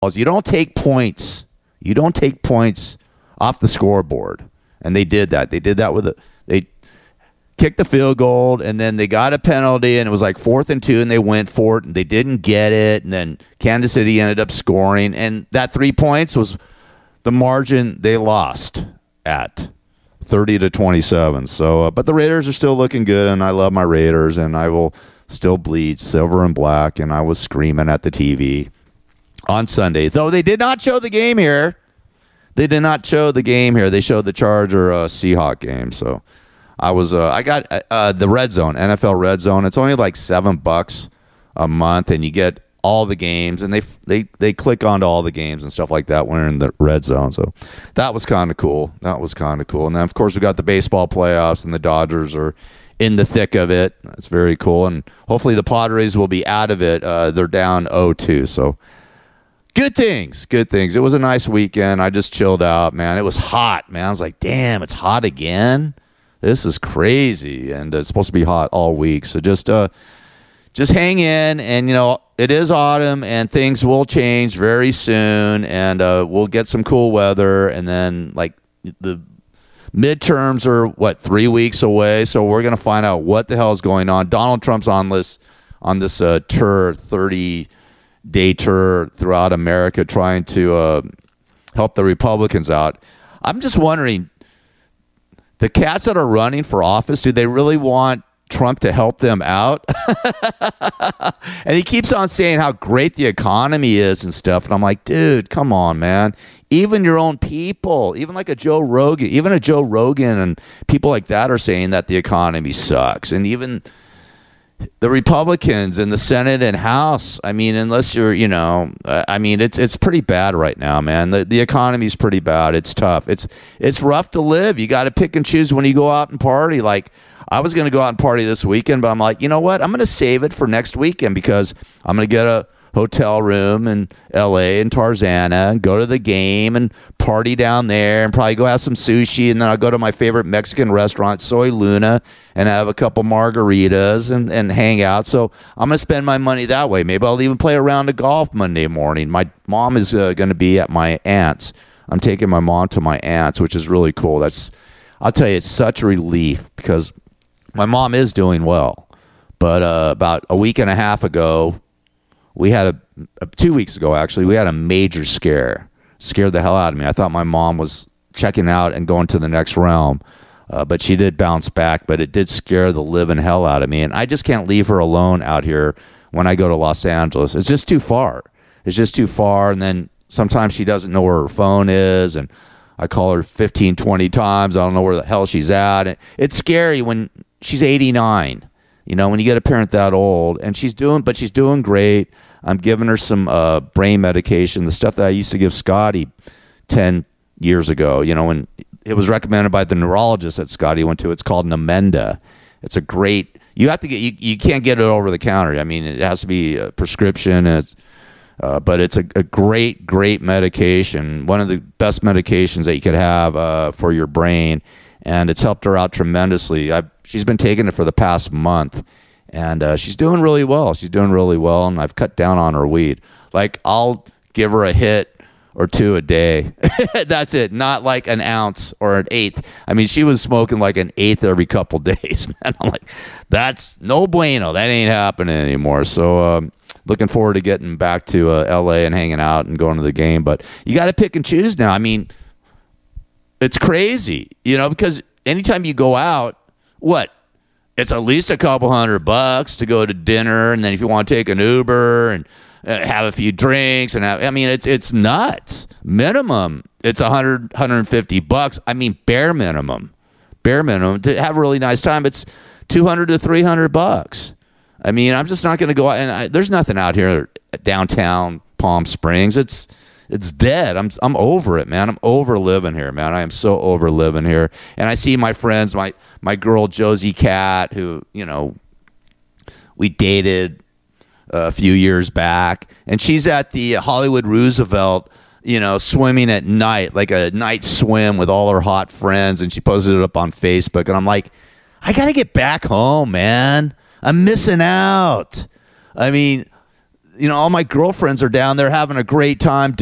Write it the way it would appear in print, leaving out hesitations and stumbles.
You don't take points. You don't take points off the scoreboard. And they did that. They did that they kicked the field goal, and then they got a penalty, and it was like 4th and 2, and they went for it, and they didn't get it, and then Kansas City ended up scoring, and that 3 points was the margin they lost at 30-27. So, but the Raiders are still looking good, and I love my Raiders, and I will still bleed silver and black, and I was screaming at the TV on Sunday. Though they did not show the game here. They did not show the game here. They showed the Charger Seahawk game. So I got the Red Zone, NFL Red Zone. It's only like $7 a month, and you get all the games, and they click onto all the games and stuff like that when they're in the Red Zone. So that was kind of cool. And then, of course, we got the baseball playoffs, and the Dodgers are in the thick of it. That's very cool. And hopefully the Padres will be out of it. They're down 0-2. So good things. It was a nice weekend. I just chilled out, man. It was hot, man. I was like, damn, it's hot again. This is crazy. And it's supposed to be hot all week. So just hang in, and it is autumn, and things will change very soon, and we'll get some cool weather, and then like the midterms are 3 weeks away, so we're gonna find out what the hell is going on. Donald Trump's on this tour, 30-day tour throughout America, trying to help the Republicans out. I'm just wondering, the cats that are running for office, do they really want Trump to help them out? And he keeps on saying how great the economy is and stuff, and I'm like, dude, come on, man. Even your own people, even like a Joe Rogan and people like that are saying that the economy sucks. And even the Republicans in the Senate and House, I mean, unless you're, it's pretty bad right now, man. The economy's pretty bad. It's tough. It's rough to live. You got to pick and choose when you go out and party. Like, I was going to go out and party this weekend, but I'm like, you know what? I'm going to save it for next weekend, because I'm going to get a hotel room in L.A. and Tarzana and go to the game and party down there and probably go have some sushi, and then I'll go to my favorite Mexican restaurant, Soy Luna, and have a couple margaritas and hang out. So I'm going to spend my money that way. Maybe I'll even play a round of golf Monday morning. My mom is going to be at my aunt's. I'm taking my mom to my aunt's, which is really cool. I'll tell you, it's such a relief, because my mom is doing well. But about a week and a half ago, 2 weeks ago, actually, we had a major scare. Scared the hell out of me. I thought my mom was checking out and going to the next realm. But she did bounce back, but it did scare the living hell out of me. And I just can't leave her alone out here when I go to Los Angeles. It's just too far. And then sometimes she doesn't know where her phone is, and I call her 15, 20 times. I don't know where the hell she's at. It's scary when she's 89. When you get a parent that old, and she's doing great. I'm giving her some brain medication, the stuff that I used to give Scotty 10 years ago, when it was recommended by the neurologist that Scotty went to. It's called Namenda. It's a great, you can't get it over the counter. I mean, it has to be a prescription, but it's a great medication, one of the best medications that you could have for your brain, and it's helped her out tremendously. She's been taking it for the past month, and she's doing really well. And I've cut down on her weed. Like, I'll give her a hit or two a day. That's it. Not like an ounce or an eighth. I mean, she was smoking like an eighth every couple days, man. I'm like, that's no bueno. That ain't happening anymore. So looking forward to getting back to L.A. and hanging out and going to the game. But you got to pick and choose now. I mean, it's crazy, because anytime you go out, it's at least a couple $100 to go to dinner, and then if you want to take an Uber and have a few drinks, and it's nuts. Minimum, it's $150. I mean, bare minimum to have a really nice time. It's $200 to $300. I mean, I'm just not going to go out, and there's nothing out here at downtown Palm Springs. It's dead. I'm over it, man. I'm over living here, man. I am so over living here. And I see my friends, my girl Josie Cat, who, we dated a few years back, and she's at the Hollywood Roosevelt, swimming at night, like a night swim with all her hot friends, and she posted it up on Facebook, and I'm like, I got to get back home, man. I'm missing out. I mean, all my girlfriends are down there having a great time